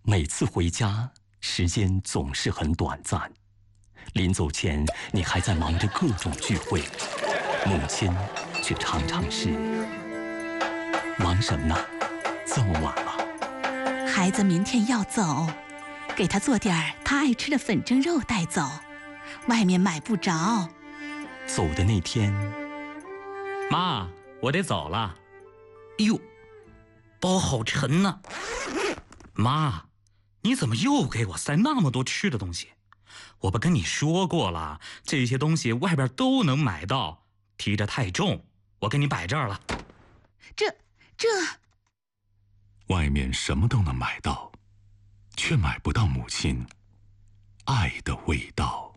每次回家，时间总是很短暂。临走前，你还在忙着各种聚会，母亲却常常是忙什么呢？这么晚了。 孩子明天要走，给他做点他爱吃的粉蒸肉带走，外面买不着。 走的那天， 妈，我得走了。 哟，包好沉呐！ 妈，你怎么又给我塞那么多吃的东西？我不跟你说过了，这些东西外边都能买到，提着太重，我给你摆这儿了。 这， 外面什么都能买到，却买不到母亲爱的味道。